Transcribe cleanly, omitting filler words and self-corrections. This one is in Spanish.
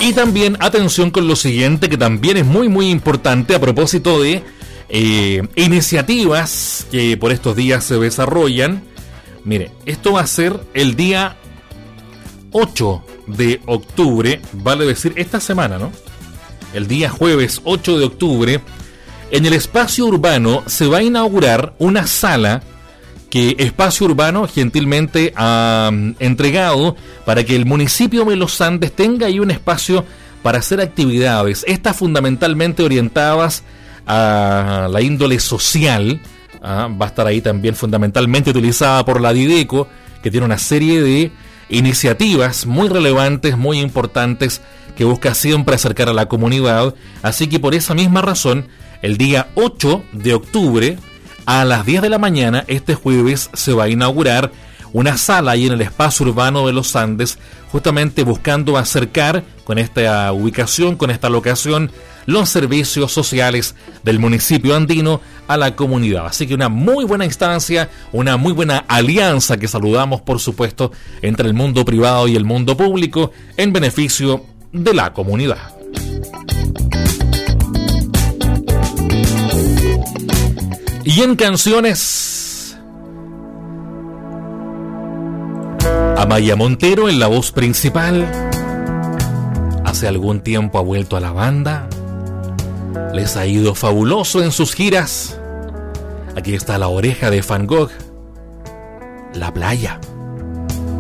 Y también atención con lo siguiente, que también es muy muy importante a propósito de iniciativas que por estos días se desarrollan. Mire, esto va a ser el día 8 de octubre, vale decir esta semana, ¿no? El día jueves 8 de octubre, en el Espacio Urbano se va a inaugurar una sala que Espacio Urbano gentilmente ha entregado para que el municipio de Los Andes tenga ahí un espacio para hacer actividades, estas fundamentalmente orientadas a la índole social. Va a estar ahí también fundamentalmente utilizada por la Dideco, que tiene una serie de iniciativas muy relevantes, muy importantes, que busca siempre acercar a la comunidad. Así que por esa misma razón, el día 8 de octubre, a las 10 de la mañana, este jueves, se va a inaugurar una sala ahí en el Espacio Urbano de Los Andes, justamente buscando acercar con esta ubicación, con esta locación, los servicios sociales del municipio andino a la comunidad. Así que una muy buena instancia, una muy buena alianza que saludamos, por supuesto, entre el mundo privado y el mundo público en beneficio de la comunidad. Y en canciones, Amaya Montero en la voz principal. Hace algún tiempo ha vuelto a la banda. Les ha ido fabuloso en sus giras. Aquí está La Oreja de Van Gogh, La Playa.